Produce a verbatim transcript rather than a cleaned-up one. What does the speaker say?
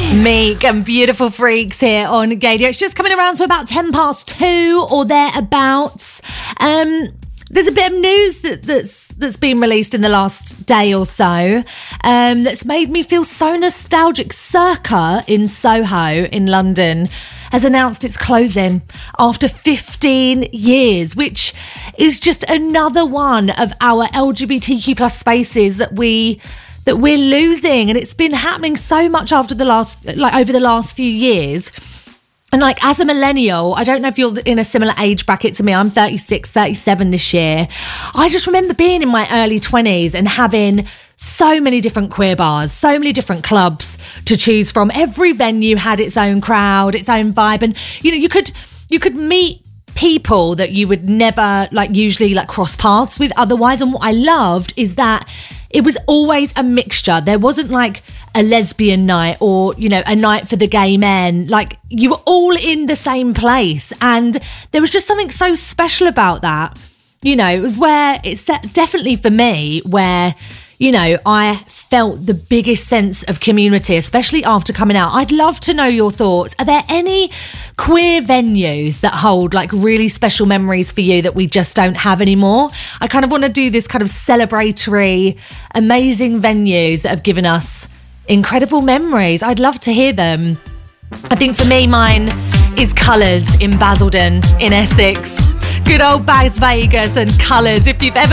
Meek and Beautiful Freaks here on Gaydio. It's just coming around to about ten past two or thereabouts. Um, there's a bit of news that, that's that's been released in the last day or so um, that's made me feel so nostalgic. Circa in Soho in London has announced its closing after fifteen years, which is just another one of our L G B T Q plus spaces that we that we're losing. And it's been happening so much after the last like over the last few years. And like, as a millennial, I don't know if you're in a similar age bracket to me. I'm thirty-six, thirty-seven this year. I just remember being in my early twenties and having so many different queer bars, so many different clubs to choose from. Every venue had its own crowd, its own vibe. And, you know, you could you could meet people that you would never like usually like cross paths with otherwise. And what I loved is that it was always a mixture. There wasn't like a lesbian night or, you know, a night for the gay men. Like, you were all in the same place. And there was just something so special about that. You know, it was where it's definitely for me where, you know, I felt the biggest sense of community, especially after coming out. I'd love to know your thoughts. Are there any queer venues that hold like really special memories for you that we just don't have anymore? I kind of want to do this kind of celebratory, amazing venues that have given us incredible memories. I'd love to hear them. I think for me, mine is Colours in Basildon in Essex. Good old Bas Vegas and Colours. If you've ever